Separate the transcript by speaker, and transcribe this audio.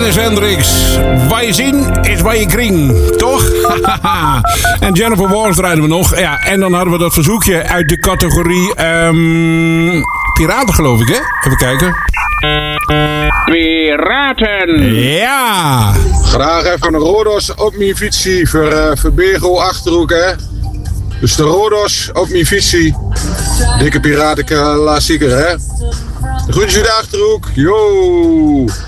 Speaker 1: Dennis Hendricks. Waar je zien is waar je kring. Toch? En Jennifer Warnes draaiden we nog. Ja, en dan hadden we dat verzoekje uit de categorie... piraten, geloof ik, hè? Even kijken.
Speaker 2: Piraten.
Speaker 1: Ja.
Speaker 3: Graag even een Rodos op mijn fietsie voor Begel Achterhoek, hè. Dus de Rodos op mijn fietsie. Dikke piraten klassieker, hè. De groetjes uit de Achterhoek. Yo.